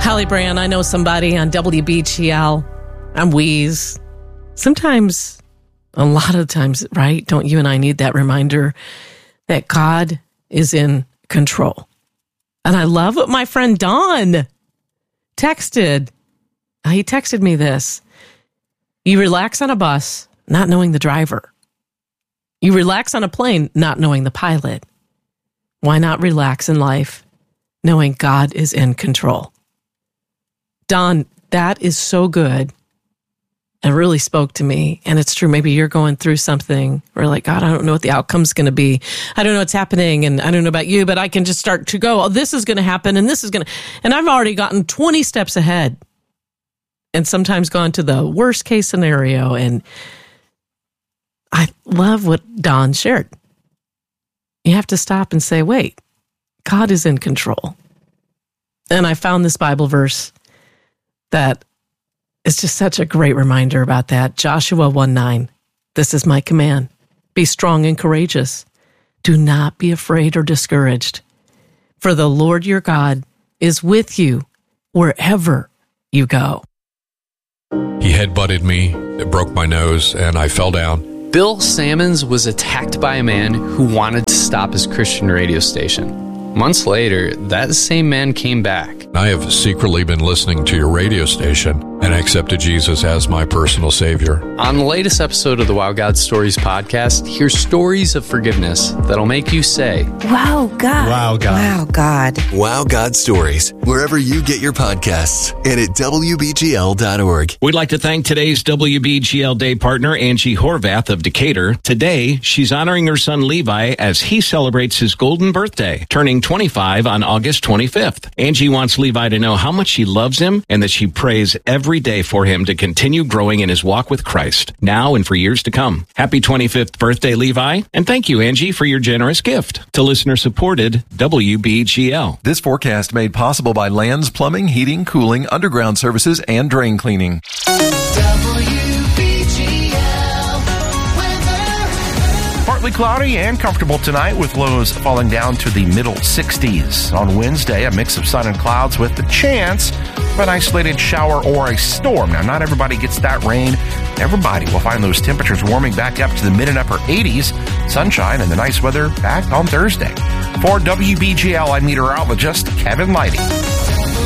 Holly Brand, I know somebody on WBGL. I'm Wheeze. Sometimes, a lot of times, right? Don't you and I need that reminder that God is in control? And I love what my friend Don texted. He texted me this. You relax on a bus, not knowing the driver. You relax on a plane, not knowing the pilot. Why not relax in life, knowing God is in control? Don, that is so good. It really spoke to me. And it's true. Maybe you're going through something where like, God, I don't know what the outcome's going to be. I don't know what's happening. And I don't know about you, but I can just start to go, oh, this is going to happen. And this is going to, and I've already gotten 20 steps ahead and sometimes gone to the worst case scenario. And I love what Don shared. You have to stop and say, wait, God is in control. And I found this Bible verse that is just such a great reminder about that. Joshua 1:9. This is my command. Be strong and courageous. Do not be afraid or discouraged. For the Lord your God is with you wherever you go. He headbutted me, it broke my nose, and I fell down. Bill Sammons was attacked by a man who wanted to stop his Christian radio station. Months later, that same man came back. I have secretly been listening to your radio station and accepted Jesus as my personal Savior. On the latest episode of the Wow God Stories podcast, hear stories of forgiveness that'll make you say, Wow, God. Wow, God. Wow, God. Wow God Stories, wherever you get your podcasts and at WBGL.org. We'd like to thank today's WBGL Day partner, Angie Horvath of Decatur. Today, she's honoring her son Levi as he celebrates his golden birthday, turning 25 on August 25th. Angie wants Levi to know how much she loves him and that she prays every day for him to continue growing in his walk with Christ, now and for years to come. Happy 25th birthday, Levi, and thank you, Angie, for your generous gift to listener-supported WBGL. This forecast made possible by Lands Plumbing, Heating, Cooling, Underground Services, and Drain Cleaning. Partly cloudy and comfortable tonight with lows falling down to the middle 60s. On Wednesday, a mix of sun and clouds with the chance of an isolated shower or a storm. Now, not everybody gets that rain. Everybody will find those temperatures warming back up to the mid and upper 80s. Sunshine and the nice weather back on Thursday. For WBGL, I'm meteorologist Kevin Lighty.